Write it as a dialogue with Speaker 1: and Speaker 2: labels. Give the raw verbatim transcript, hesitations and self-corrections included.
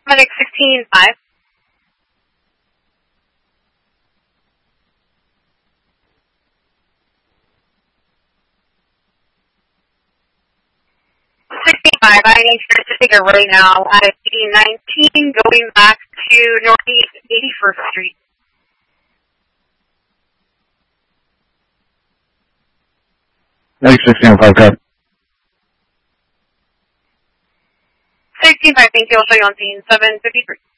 Speaker 1: Medic sixteen five. sixteen five, I need you to take it right now at eighteen nineteen, going back to Northeast eighty-first Street.
Speaker 2: Medic sixteen five, cut.
Speaker 1: sixteen five, thank you. I'll show you on scene seven fifty-three.